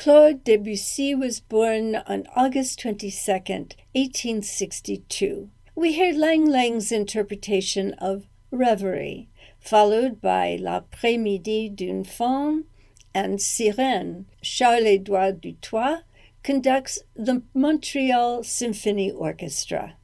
Claude Debussy was born on August 22nd, 1862. We hear Lang Lang's interpretation of Reverie, followed by L'après-midi d'une femme and Sirène. Charles-Édouard Dutoit conducts the Montreal Symphony Orchestra.